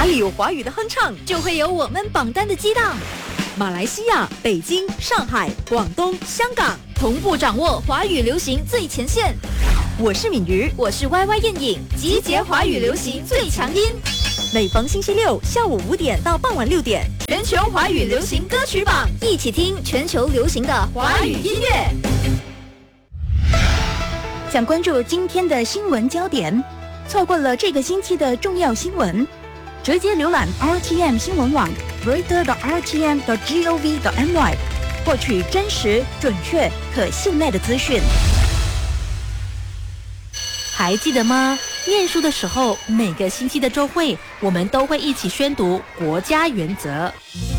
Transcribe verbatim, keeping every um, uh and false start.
哪里有华语的哼唱， 就会有我们榜单的激荡。 马来西亚、北京、上海、广东、香港， 同步掌握华语流行最前线。 我是敏瑜， 我是 Y Y 燕颖，集结华语流行最强音。 每逢星期六下午五点到傍晚六点， 全球华语流行歌曲榜，一起听全球流行的华语音乐。 想关注今天的新闻焦点，错过了这个星期的重要新闻，直接浏览 R T M 新闻网 reader 的 R T M 的 gov 的 M Y， 获取真实、准确、可信赖的资讯。 还记得吗？念书的时候，每个星期的周会，我们都会一起宣读国家原则。